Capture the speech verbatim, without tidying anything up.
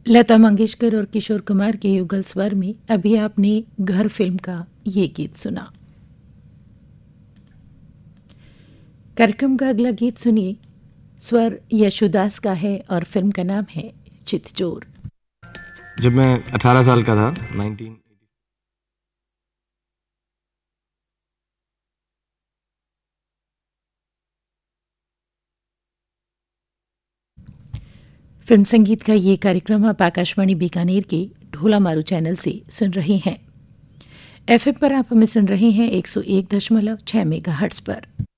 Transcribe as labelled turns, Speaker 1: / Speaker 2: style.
Speaker 1: लता मंगेशकर और किशोर कुमार के युगल स्वर में अभी आपने घर फिल्म का ये गीत सुना। कार्यक्रम का अगला गीत सुनिए, स्वर यशुदास का है और फिल्म का नाम है चितचोर।
Speaker 2: जब मैं अठारह साल का था, नाइनटीन
Speaker 1: फिल्म संगीत का ये कार्यक्रम आप आकाशवाणी बीकानेर के ढोला मारू चैनल से सुन रहे हैं। एफएम पर आप हमें सुन रहे हैं एक सौ एक दशमलव छह मेगाहर्ट्ज पर।